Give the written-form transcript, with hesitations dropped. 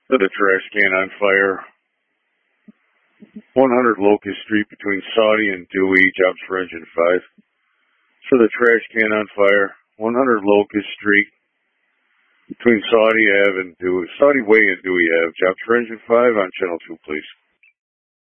For the trash can on fire. 100 Locust Street between Saudi and Dewey, jobs for engine 5. For the trash can on fire. 100 Locust Street between Saudi Way and Dewey Ave, jobs for engine 5 on channel 2, please.